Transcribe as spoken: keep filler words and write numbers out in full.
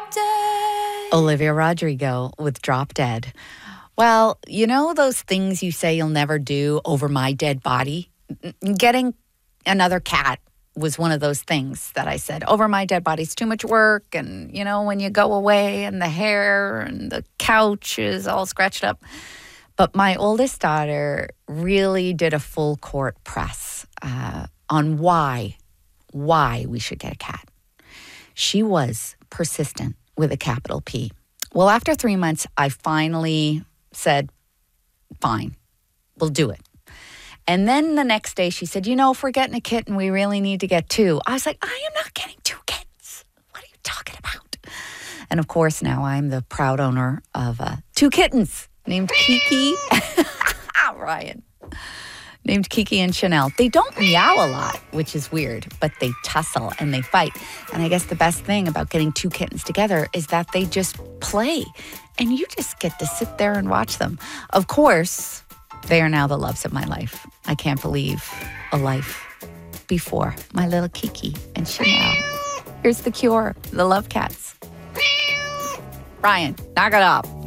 Dead. Olivia Rodrigo with Drop Dead. Well, you know those things you say you'll never do over my dead body? Getting another cat was one of those things that I said, over my dead body, it's too much work. And, you know, when you go away and the hair and the couch is all scratched up. But my oldest daughter really did a full court press uh, on why, why we should get a cat. She was persistent with a capital P. Well, after three months, I finally said, fine, we'll do it. And then the next day she said, you know, if we're getting a kitten, we really need to get two. I was like, I am not getting two kittens. What are you talking about? And of course, now I'm the proud owner of uh, two kittens named Kiki. Ryan. Named Kiki and Chanel. They don't meow a lot, which is weird, but they tussle and they fight. And I guess the best thing about getting two kittens together is that they just play. And you just get to sit there and watch them. Of course, they are now the loves of my life. I can't believe a life before my little Kiki and Chanel. Here's The Cure, the Love Cats. Ryan, knock it off.